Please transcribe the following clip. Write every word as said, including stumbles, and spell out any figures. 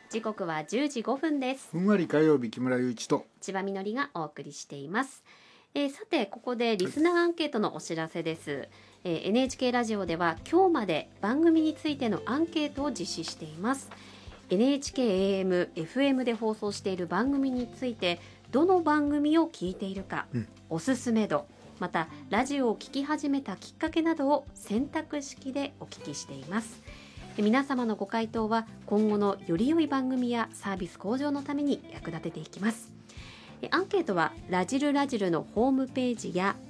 時刻はじゅうじごふんです。 ふんわり火曜日、木村祐一と千葉みのりがお送りしています。えー、さてここでリスナーアンケートのお知らせです、はい。えー、エヌエイチケー ラジオでは今日まで番組についてのアンケートを実施しています。 エヌエイチケー エーエム、エフエム で放送している番組についてどの番組を聞いているか、うん、おすすめ度、またラジオを聞き始めたきっかけなどを選択式でお聞きしています。皆様のご回答は今後のより良い番組やサービス向上のために役立てていきます。アンケートはラジルラジルのホームページや